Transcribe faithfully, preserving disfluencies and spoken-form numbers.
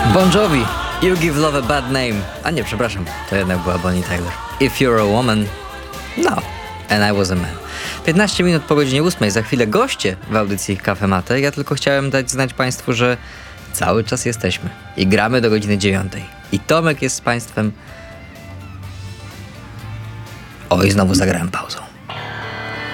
Bon Jovi, You Give Love a Bad Name. A nie, przepraszam, to jednak była Bonnie Tyler. If You're a Woman, no, and I Was a Man. piętnaście minut po godzinie ósmej, za chwilę goście w audycji Cafe Mate. Ja tylko chciałem dać znać Państwu, że cały czas jesteśmy i gramy do godziny dziewiątej. I Tomek jest z Państwem. Oj, znowu zagrałem pauzą.